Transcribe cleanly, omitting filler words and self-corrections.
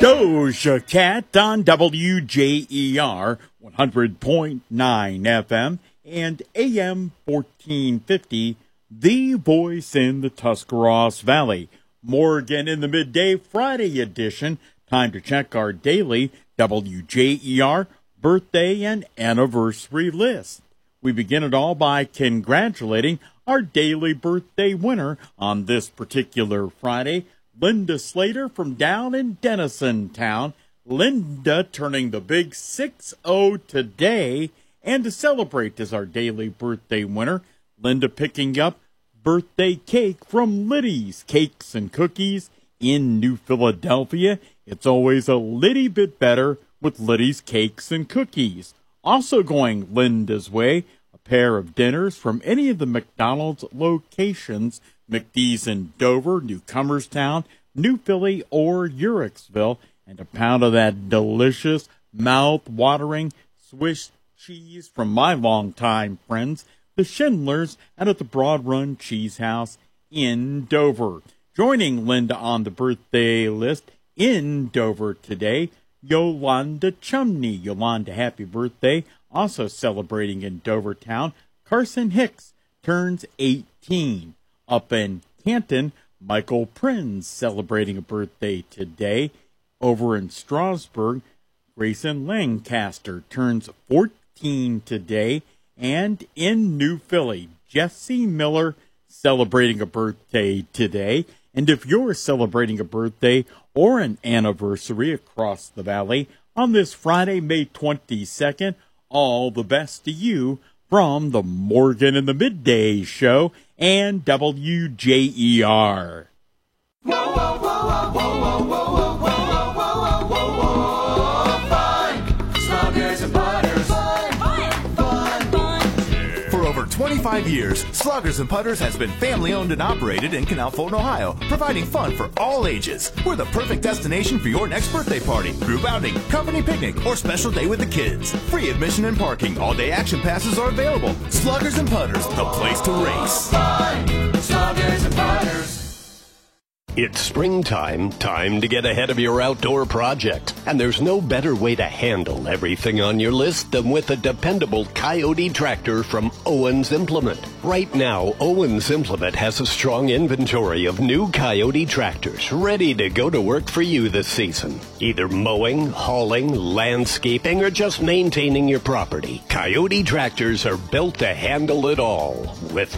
Doja Cat on WJER 100.9 FM and AM 1450, the voice in the Tuscarawas Valley. Morgan in the Midday Friday edition. Time to check our daily WJER birthday and anniversary list. We begin it all by congratulating our daily birthday winner on this particular Friday, Linda Slater from down in Denison Town. Linda turning the big 6-0 today, and to celebrate as our daily birthday winner, Linda picking up birthday cake from Liddy's Cakes and Cookies in New Philadelphia. It's always a little bit better with Liddy's Cakes and Cookies. Also going Linda's way, a pair of dinners from any of the McDonald's locations, McDee's in Dover, Newcomerstown, New Philly, or Uhrichsville, and a pound of that delicious, mouth-watering Swiss cheese from my longtime friends, the Schindlers, out at the Broad Run Cheese House in Dover. Joining Linda on the birthday list in Dover today, Yolanda Chumney. Yolanda, happy birthday. Also celebrating in Dover Town, Carson Hicks turns 18. Up in Canton, Michael Prinz celebrating a birthday today. Over in Strasburg, Grayson Lancaster turns 14 today. And in New Philly, Jesse Miller celebrating a birthday today. And if you're celebrating a birthday or an anniversary across the valley on this Friday, May 22nd, all the best to you from the Morgan in the Midday Show and WJER. Whoa, whoa, whoa, whoa, whoa, whoa, whoa, whoa, whoa, whoa, whoa, fun, Sluggers and Putters, fun. For over 25 years, Sluggers and Putters has been family-owned and operated in Canal Fulton, Ohio, providing fun for all ages. We're the perfect destination for your next birthday party, group outing, company picnic, or special day with the kids. Free admission and parking. All-day action passes are available. Sluggers and Putters, the place to race. Fun, Sluggers and Putters. It's springtime, time to get ahead of your outdoor project. And there's no better way to handle everything on your list than with a dependable Coyote tractor from Owens Implement. Right now, Owens Implement has a strong inventory of new Coyote tractors ready to go to work for you this season. Either mowing, hauling, landscaping, or just maintaining your property, Coyote tractors are built to handle it all with